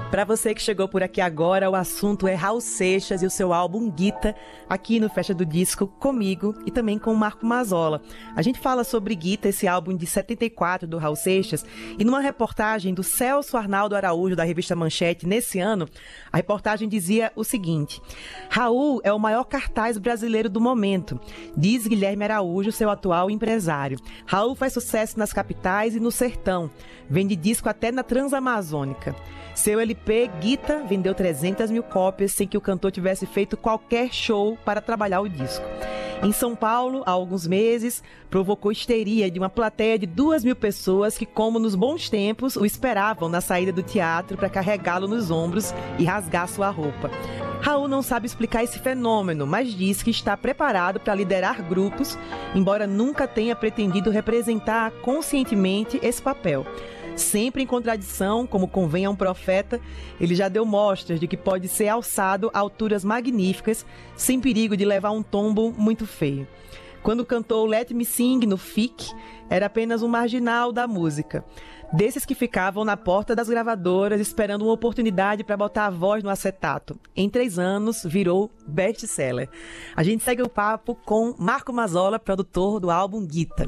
Para você que chegou por aqui agora, o assunto é Raul Seixas e o seu álbum Guita, aqui no Festa do Disco, comigo e também com o Marco Mazzola. A gente fala sobre Guita, esse álbum de 74 do Raul Seixas, e numa reportagem do Celso Arnaldo Araújo, da revista Manchete, nesse ano, a reportagem dizia o seguinte: Raul é o maior cartaz brasileiro do momento, diz Guilherme Araújo, seu atual empresário. Raul faz sucesso nas capitais e no sertão, vende disco até na Transamazônica. Seu LP, Guita, vendeu 300 mil cópias sem que o cantor tivesse feito qualquer show para trabalhar o disco. Em São Paulo, há alguns meses, provocou histeria de uma plateia de 2.000 pessoas que, como nos bons tempos, o esperavam na saída do teatro para carregá-lo nos ombros e rasgar sua roupa. Raul não sabe explicar esse fenômeno, mas diz que está preparado para liderar grupos, embora nunca tenha pretendido representar conscientemente esse papel. Sempre em contradição, como convém a um profeta, ele já deu mostras de que pode ser alçado a alturas magníficas, sem perigo de levar um tombo muito feio. Quando cantou Let Me Sing no FIC, era apenas um marginal da música. Desses que ficavam na porta das gravadoras esperando uma oportunidade para botar a voz no acetato. Em 3 anos, virou best-seller. A gente segue o papo com Marco Mazzola, produtor do álbum Guita.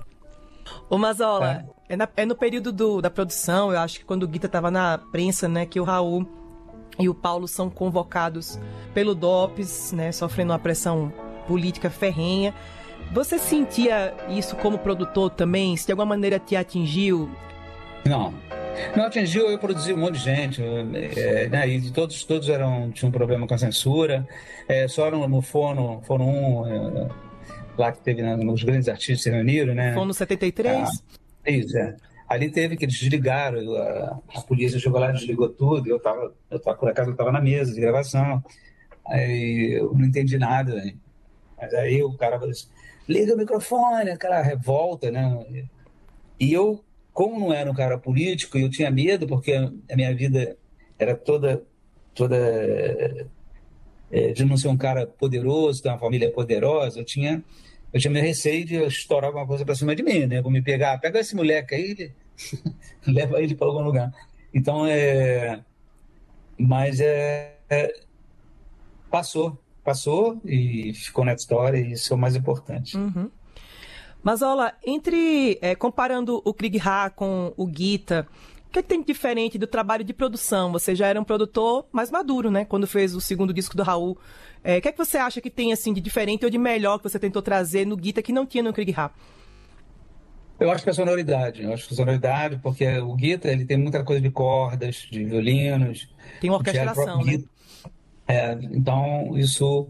Ô Mazzola, é no período da produção, eu acho que quando o Guita estava na prensa, né, que o Raul e o Paulo são convocados pelo DOPS, né, sofrendo uma pressão política ferrenha. Você sentia isso como produtor também? Se de alguma maneira te atingiu? Não atingiu. Eu produzi um monte de gente, né, e todos tinham um problema com a censura. Só no Fono 1, lá que teve, né, os grandes artistas se reuniram, né? Fono 73? Isso, Ali teve que eles desligaram, a polícia chegou lá e desligou tudo. Por acaso eu estava na mesa de gravação, aí eu não entendi nada, né? Mas aí o cara falou assim: liga o microfone, aquela revolta, né? E eu, como não era um cara político, eu tinha medo, porque a minha vida era toda de não ser um cara poderoso, ter uma família poderosa. Eu tinha meu receio de estourar alguma coisa para cima de mim, né? Vou me pega esse moleque aí, leva ele para algum lugar. Então, passou e ficou na história, e isso é o mais importante. Uhum. Mazzola, comparando o Krieg Rah com o Guita, o que tem de diferente do trabalho de produção? Você já era um produtor mais maduro, né? Quando fez o segundo disco do Raul. O que você acha que tem assim de diferente ou de melhor que você tentou trazer no Guita que não tinha no Krieg Rah? Eu acho que a sonoridade. Porque o Guita, ele tem muita coisa de cordas, de violinos. Tem uma orquestração, né? Então, isso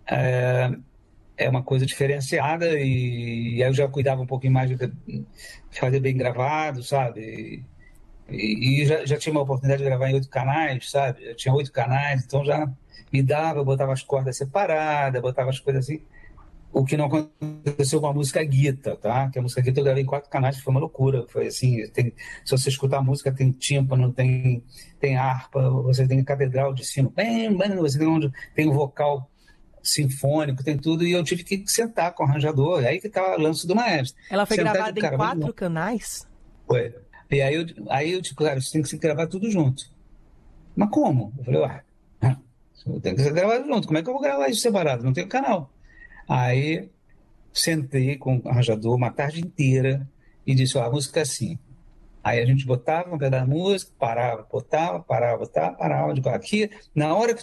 é uma coisa diferenciada, e aí eu já cuidava um pouquinho mais de fazer bem gravado, sabe? E já tinha uma oportunidade de gravar em 8 canais, sabe? Eu tinha 8 canais, então já me dava, eu botava as cordas separadas, botava as coisas assim. O que não aconteceu com a música Guita, tá? Que a música Guita eu gravei em 4 canais, foi uma loucura. Foi assim, se você escutar a música, tem tímpano, tem harpa, você tem catedral de sino, você tem o vocal sinfônico, tem tudo, e eu tive que sentar com o arranjador, aí que tá o lance do maestro. Ela foi gravada em 4 canais? Foi. E aí eu tipo, cara, você tem que se gravar tudo junto. Mas como? Eu falei, tem que ser gravado junto, como é que eu vou gravar isso separado? Não tem canal. Aí sentei com o arranjador uma tarde inteira e disse: a música é assim. Aí a gente botava um pedaço da música, parava, botava, parava, botava, parava. Aqui, na hora que